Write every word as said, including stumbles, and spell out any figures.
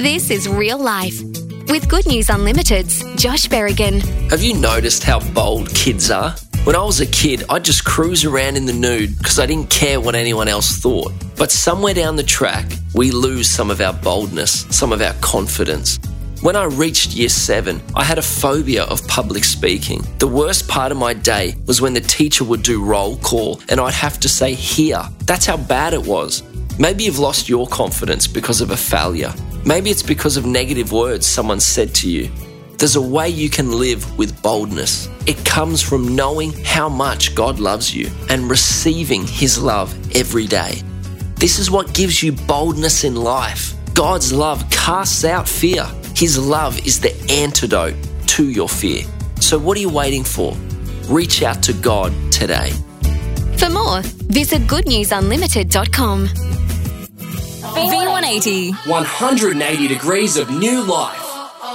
This is Real Life with Good News Unlimited's Josh Berrigan. Have you noticed how bold kids are? When I was a kid, I'd just cruise around in the nude because I didn't care what anyone else thought. But somewhere down the track, we lose some of our boldness, some of our confidence. When I reached year seven, I had a phobia of public speaking. The worst part of my day was when the teacher would do roll call and I'd have to say here. That's how bad it was. Maybe you've lost your confidence because of a failure. Maybe it's because of negative words someone said to you. There's a way you can live with boldness. It comes from knowing how much God loves you and receiving His love every day. This is what gives you boldness in life. God's love casts out fear. His love is the antidote to your fear. So what are you waiting for? Reach out to God today. For more, visit good news unlimited dot com. V one eighty. one hundred eighty degrees of new life.